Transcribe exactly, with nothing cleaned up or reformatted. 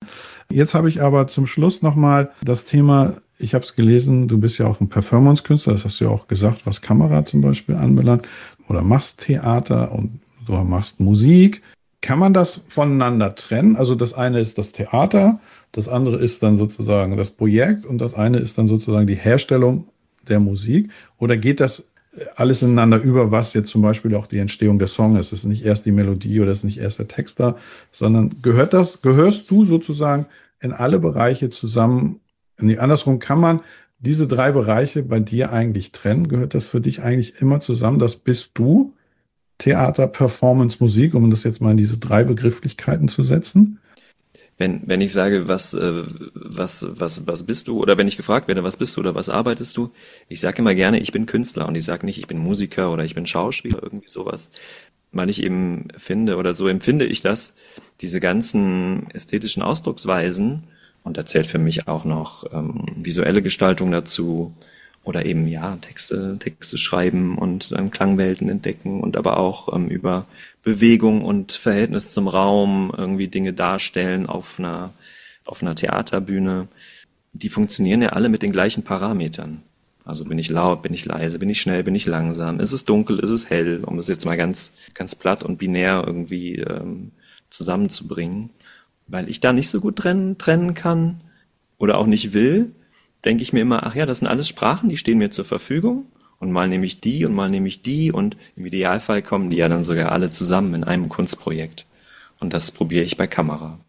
Jetzt habe ich aber zum Schluss nochmal das Thema, ich habe es gelesen, du bist ja auch ein Performance-Künstler, das hast du ja auch gesagt, was Kamera zum Beispiel anbelangt, oder machst Theater und du machst Musik. Kann man das voneinander trennen? Also das eine ist das Theater, das andere ist dann sozusagen das Projekt und das eine ist dann sozusagen die Herstellung der Musik. Oder geht das alles ineinander über, was jetzt zum Beispiel auch die Entstehung der Song ist? Es ist nicht erst die Melodie oder es ist nicht erst der Text da, sondern gehört das, gehörst du sozusagen in alle Bereiche zusammen? Nee, andersrum, kann man diese drei Bereiche bei dir eigentlich trennen? Gehört das für dich eigentlich immer zusammen? Das bist du, Theater, Performance, Musik, um das jetzt mal in diese drei Begrifflichkeiten zu setzen? Wenn, wenn ich sage, was, äh, was, was, was bist du, oder wenn ich gefragt werde, was bist du oder was arbeitest du, ich sage immer gerne, ich bin Künstler und ich sage nicht, ich bin Musiker oder ich bin Schauspieler, irgendwie sowas, weil ich eben finde, oder so empfinde ich das, diese ganzen ästhetischen Ausdrucksweisen, und da zählt für mich auch noch ähm, visuelle Gestaltung dazu, oder eben ja, Texte, Texte schreiben und ähm, Klangwelten entdecken und aber auch ähm, über Bewegung und Verhältnis zum Raum irgendwie Dinge darstellen auf einer, auf einer Theaterbühne. Die funktionieren ja alle mit den gleichen Parametern. Also bin ich laut, bin ich leise, bin ich schnell, bin ich langsam, ist es dunkel, ist es hell, um es jetzt mal ganz, ganz platt und binär irgendwie ähm, zusammenzubringen. Weil ich da nicht so gut trennen, trennen kann oder auch nicht will, denke ich mir immer, ach ja, das sind alles Sprachen, die stehen mir zur Verfügung. Und mal nehme ich die und mal nehme ich die und im Idealfall kommen die ja dann sogar alle zusammen in einem Kunstprojekt. Und das probiere ich bei Kamera.